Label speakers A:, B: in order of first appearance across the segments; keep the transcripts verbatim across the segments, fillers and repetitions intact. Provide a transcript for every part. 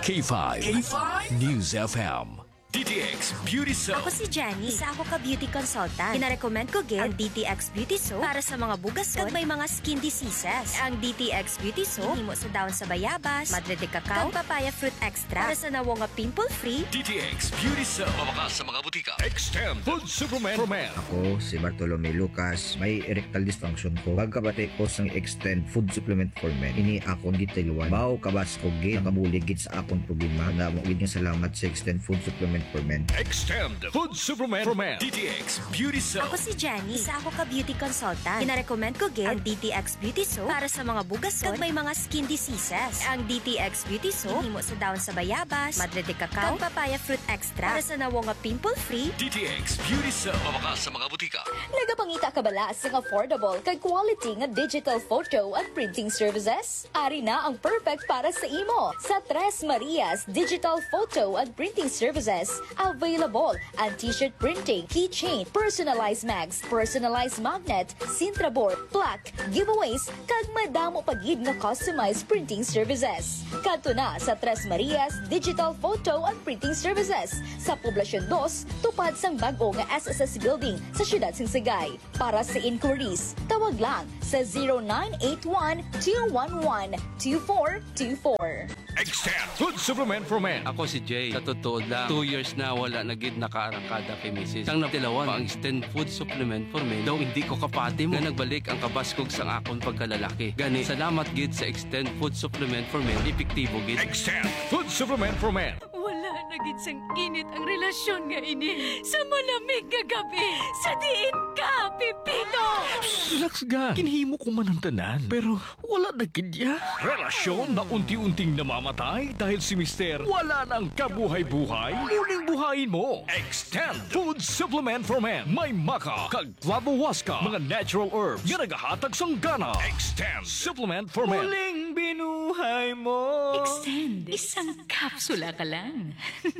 A: K five. K five News F M. D T X Beauty Soap.
B: Ako si Jenny. Isa ako ka beauty consultant. Pinarecommend ko gid ang D T X Beauty Soap para sa mga bugason kag may mga skin diseases. Ang D T X Beauty Soap himo sa dahon sa bayabas, madre de cacao, kag papaya fruit extra para sa nawo nga pimple-free.
A: D T X Beauty Soap. Mabakas sa mga butika. Extend Food Supplement for Men.
C: Ako si Bartolome Lucas, may erectile dysfunction ko. Pagkabati ko sang Extend Food Supplement for Men, ini akong gitiluan. Mao kabas ko gid nakabulig gid sa akong problema. Nga mo gid nga salamat sa Extend Food Supplement for Men.
A: Extend Food Supplement for Men. D T X Beauty Soap.
B: Ako si Jenny. Isa ako ka beauty consultant. Pinarecommend ko gid ang D T X Beauty Soap para sa mga bugason kag may mga skin diseases. Ang D T X Beauty Soap himo sa dahon sa bayabas, madre de cacao, kag papaya fruit extra para sa nawo nga pimple-free.
A: D T X Beauty Soap. Mabakas sa mga butika.
D: Nagapangita ka bala sa affordable kag quality nga digital photo at printing services? Ari na ang perfect para sa imo sa Tres Marias Digital Photo and Printing Services. Available ang t-shirt printing, keychain, personalized mags, personalized magnet, Sintra board, plaque, giveaways, kag madamo pagid nga customized printing services. Kadto na sa Tres Marias Digital Photo and Printing Services sa Poblasyon two, tupad sang bag-o nga S S S Building sa Siyudad Singsagay. Para sa inquiries, tawag lang sa zero nine eight one, two one one, two four two four.
A: Extend Food Supplement for Men.
E: Ako si Jay. Sa totoo lang, two years na wala nagid nakaarangkada kay Missus Sang natilawan, ang Extend Food Supplement for Men daw hindi ko kapatim nga nagbalik ang kabaskog sang akon pagkalalaki. Gani, salamat gid sa Extend Food Supplement for Men. Epektibo gid.
A: Extend Food Supplement for Men.
F: Wala na gid sang init ang relasyon nga ini. Sa malamig nga gabi, sa diin ka, Pipino!
G: Relax ga. Kinhimo ko man ang tanan. Pero wala na gidya.
A: Relasyon na unti-unting namamatay dahil si Mister wala nang kabuhay-buhay. Muling buhayin mo. Extend Food Supplement for Men. May maka, kag flavowaska, mga natural herbs nga nagahatag sang gana. Extend Supplement for Men.
G: Muling binuhay mo.
F: Extend. Isang kapsula ka lang.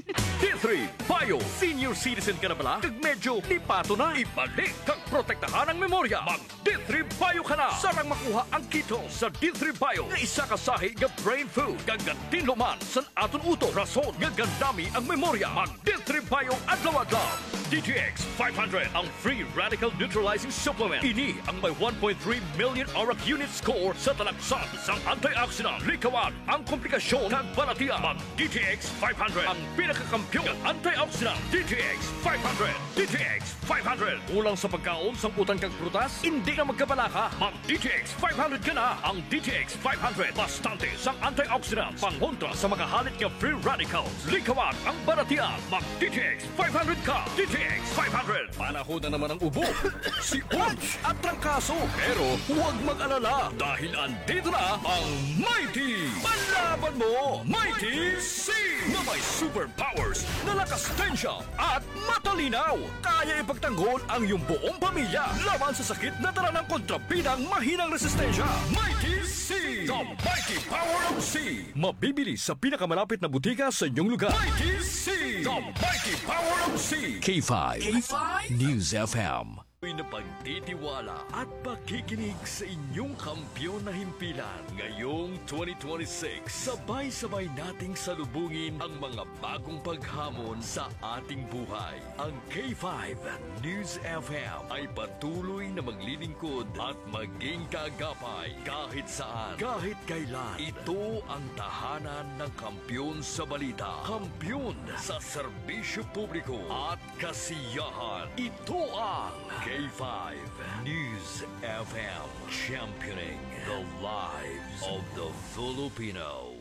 A: D three Bio. Senior citizen ka na bala? Kag medyo lipato na. Ibalik kag protektahan ang memorya. Mag D three Bio ka na. Sarang makuha ang keto sa D three Bio nga isa ka sahi nga brain food. Kag tinluman san aton uto. Rason nga gandami ang memorya. Mag D three Bio adlaw-adlaw. D T X five hundred ang free radical neutralizing supplement. Ini ang may one point three million aura unit score sa talaksan sang antioxidant. Likawan ang komplikasyon kag balatian. Mag D T X five hundred ang pinakakampiyon ng antioxidant. D T X five hundred. D T X five hundred. Ulang sa pagkaon sang utang kag prutas, hindi na magkabalaka. Mag D T X five hundred ka na. Ang D T X five hundred bastante sang antioxidant pangontra sa mga halit nga free radicals. Likawan ang balatian. Mag D T X five hundred ka. D T X five hundred. Panahon na naman ang ubo, si Uch at trangkaso. Pero huwag mag-alala dahil andito na ang Mighty. Panlaban mo, Mighty C! Na may superpowers na lakas tensya at matalinaw. Kaya ipagtanggol ang iyong buong pamilya laban sa sakit na dala ng kontrabidang mahinang resistensya. Mighty C! The Mighty Power of C! Mabibili sa pinakamalapit na butika sa inyong lugar. Mighty C! The Mighty Power of C! K five. K five News F M. Na pagtitiwala at pakikinig sa inyong kampiyon na himpilan. Ngayong twenty twenty-six, sabay-sabay nating salubungin ang mga bagong paghamon sa ating buhay. Ang K five News F M ay patuloy na maglilingkod at maging kagapay kahit saan, kahit kailan. Ito ang tahanan ng kampiyon sa balita, kampiyon sa serbisyo publiko at kasiyahan. Ito ang K five News F M, championing the lives of the Filipino.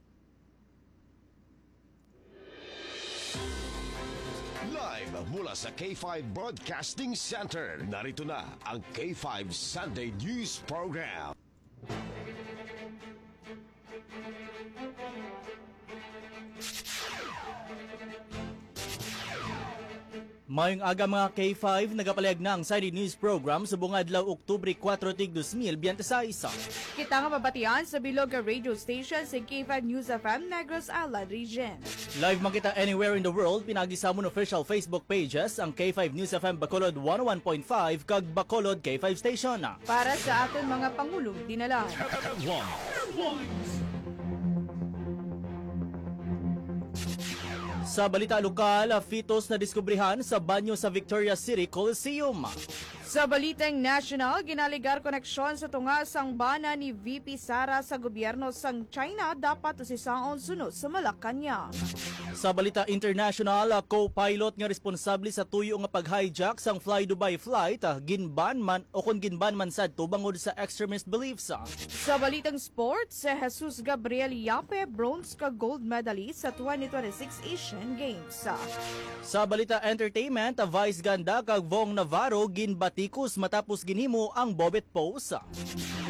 H: Live mula sa K five Broadcasting Center, narito na ang K five Sunday News Program.
I: Mayong aga mga K five, nagapalayag na ang Sunday News Program sa bungadlaw Oktubre four, tig two thousand twenty-six.
J: Kita nga mabatian sa Biloga Radio Station sa K five News F M Negros Alad Region.
I: Live makita anywhere in the world, pinag-isamon official Facebook pages ang K five News F M Bacolod one oh one point five kag Bacolod K five Station.
J: Para sa aton mga pangulong dinala.
I: Sa balita lokal, fetus na diskubrihan sa banyo sa Victoria City Coliseum.
J: Sa balitang national, ginaligar koneksyon sa tunga sang bana ni V P Sara sa gobyerno sang China dapat usisaon sunod sa Malacanang.
I: Sa balita international, co-pilot nga responsable sa tuyo nga pag-hijack sang Fly Dubai flight, ah, ginban man o kung ginban man sad to bangod sa extremist beliefs. ah.
J: Sa balitang sports, si Jesus Gabriel Yape, bronze ka gold medalist sa twenty twenty-six Asian Games.
I: Sa balita entertainment, ah, Vice ganda kag Vong Navarro ginbatikos matapos ginhimo ang Bobet pose.